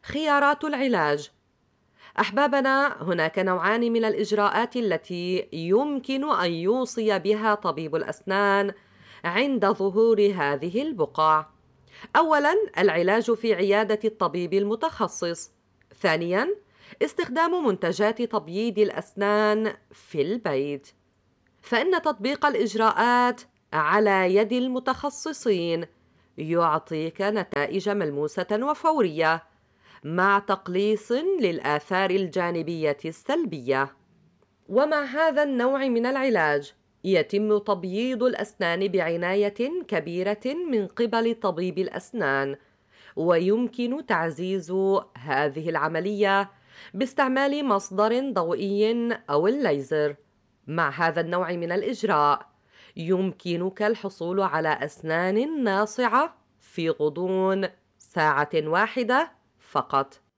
خيارات العلاج. أحبابنا، هناك نوعان من الإجراءات التي يمكن أن يوصي بها طبيب الأسنان عند ظهور هذه البقع. أولاً، العلاج في عيادة الطبيب المتخصص. ثانياً، استخدام منتجات تبييض الأسنان في البيت. فإن تطبيق الإجراءات على يد المتخصصين يعطيك نتائج ملموسة وفورية، مع تقليص للآثار الجانبية السلبية. ومع هذا النوع من العلاج يتم تبييض الأسنان بعناية كبيرة من قبل طبيب الأسنان، ويمكن تعزيز هذه العملية باستعمال مصدر ضوئي أو الليزر. مع هذا النوع من الإجراء يمكنك الحصول على أسنان ناصعة في غضون ساعة واحدة فقط.